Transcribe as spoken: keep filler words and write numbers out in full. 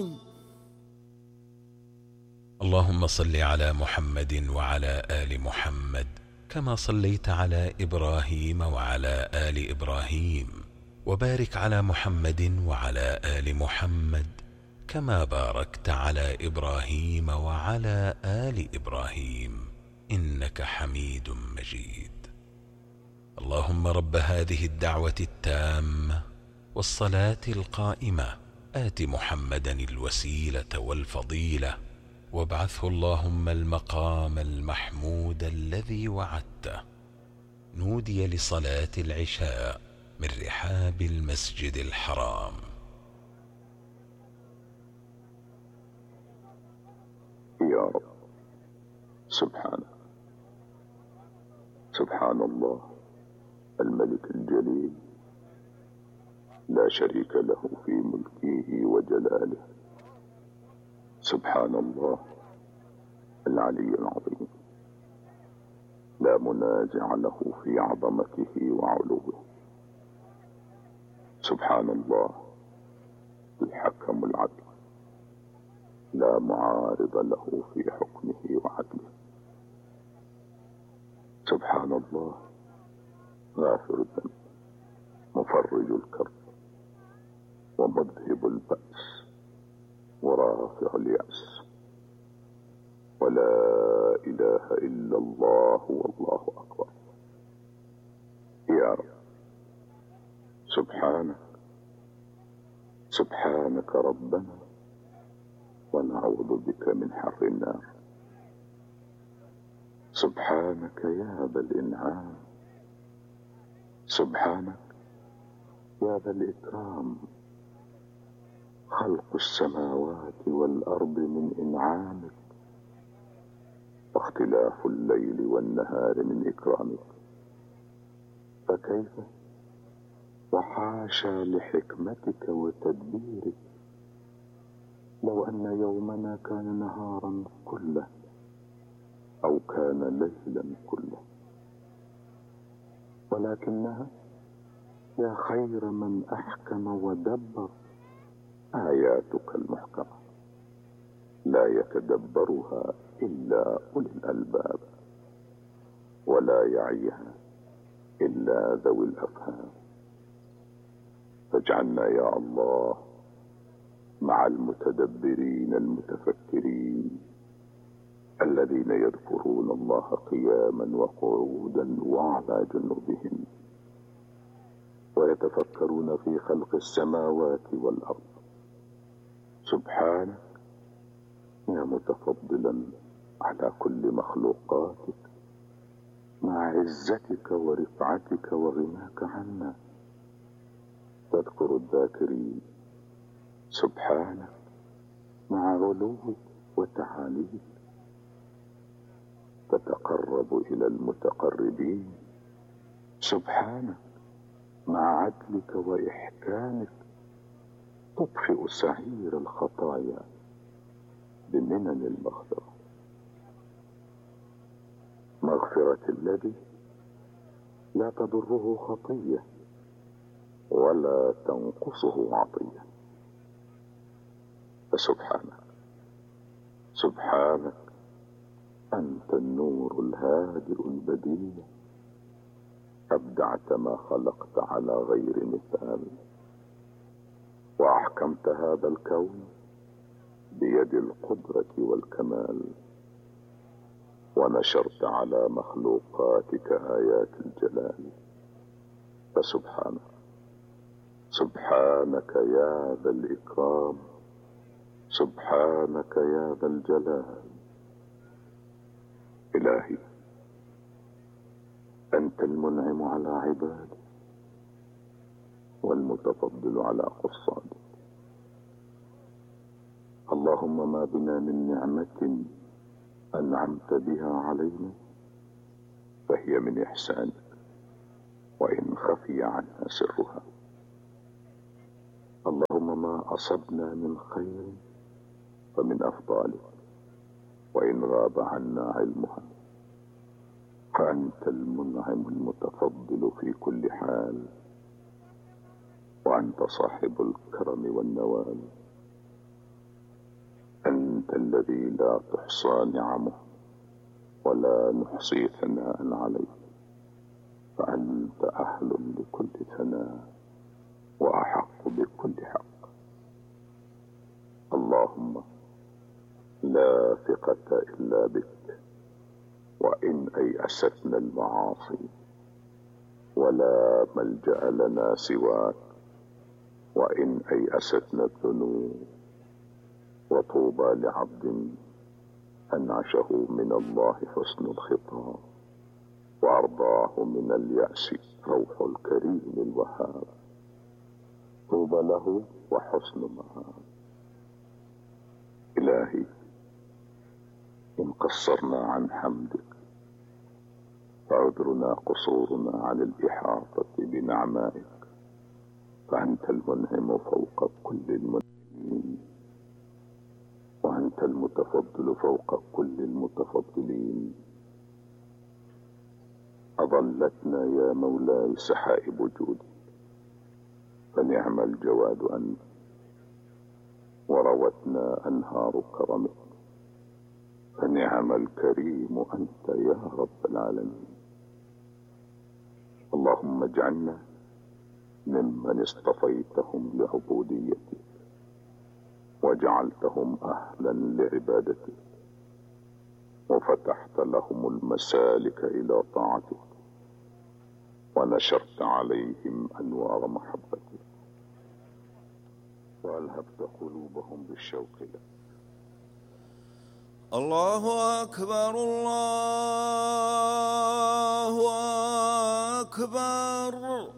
اللهم صل على محمد وعلى آل محمد كما صليت على إبراهيم وعلى آل إبراهيم، وبارك على محمد وعلى آل محمد كما باركت على إبراهيم وعلى آل إبراهيم إنك حميد مجيد. اللهم رب هذه الدعوة التامة والصلاة القائمة آت محمدا الوسيلة والفضيلة وابعثه اللهم المقام المحمود الذي وعدته. نودي لصلاة العشاء من رحاب المسجد الحرام. يا رب، سبحانه سبحان الله الملك الجليل، لا شريك له في ملكه وجلاله. سبحان الله العلي العظيم، لا منازع له في عظمته وعلوه. سبحان الله الحكم العدل، لا معارض له في حكمه وعدله. سبحان الله غافر الذنب، مفرج الكرب، ومذهب البأس، ورافع اليأس. ولا إله إلا الله والله أكبر. يا رب، سبحانك سبحانك ربنا، ونعوذ بك من حر النار. سبحانك يا ذا الإنعام، سبحانك يا ذا الإكرام. خلق السماوات والأرض من إنعامك، واختلاف الليل والنهار من إكرامك. فكيف وحاشا لحكمتك وتدبيرك لو أن يومنا كان نهارا كله أو كان ليلا كله، ولكنها يا خير من أحكم ودبر آياتك المحكمة لا يتدبرها إلا أولي الألباب، ولا يعيها إلا ذوي الأفهام. فاجعلنا يا الله مع المتدبرين المتفكرين الذين يذكرون الله قياما وقعودا وعلى جنوبهم، ويتفكرون في خلق السماوات والأرض. سبحانك يا متفضلا على كل مخلوقاتك مع عزتك ورفعتك وغناك عنا. تذكر الذاكرين. سبحانك مع علوك وتعاليك. تتقرب إلى المتقربين. سبحانك مع عدلك وإحكامك. تطفئ سعير الخطايا بمنن المغفرة، مغفرة الذي لا تضره خطية ولا تنقصه عطية. فسبحانك سبحانك أنت النور الهادئ البديع، أبدعت ما خلقت على غير مثال، وأحكمت هذا الكون بيد القدرة والكمال، ونشرت على مخلوقاتك آيات الجلال. فسبحانك سبحانك يا ذا الإكرام، سبحانك يا ذا الجلال. إلهي أنت المنعم على عبادك والمتفضل على قصادك. اللهم ما بنا من نعمة أنعمت بها علينا فهي من إحسانك، وإن خفي عنها سرها. اللهم ما أصبنا من خير فمن أفضالك، وإن غاب عنا علمها فأنت المنعم المتفضل في كل حال، وأنت صاحب الكرم والنوال. أنت الذي لا تحصى نعمه ولا نحصي ثناء عليه، فأنت أهل لكل ثناء وأحق بكل حق. اللهم لا ثقة إلا بك، وإن أيأستنا المعاصي ولا ملجأ لنا سواك، وإن أيأستنا الذنوب. وطوبى لعبد أنعشه من الله حسن الخطاب، وأرضاه من اليأس روح الكريم الوهاب. طوبى له وحسن مآب. إلهي، إن قصرنا عن حمدك فعذرنا قصورنا عن الإحاطة بنعمائك، فأنت المنعم فوق كل المنعمين، وأنت المتفضل فوق كل المتفضلين. أظلتنا يا مولاي سحائب جودك، فنعم الجواد أنت، وروتنا أنهار كرمك، فنعم الكريم أنت يا رب العالمين. اللهم اجعلنا ممن اصطفيتهم لعبوديتك وجعلتهم أهلا لعبادتك، وفتحت لهم المسالك إلى طاعتك، ونشرت عليهم أنوار محبتك، وألهبت قلوبهم بالشوق لك. الله أكبر الله أكبر.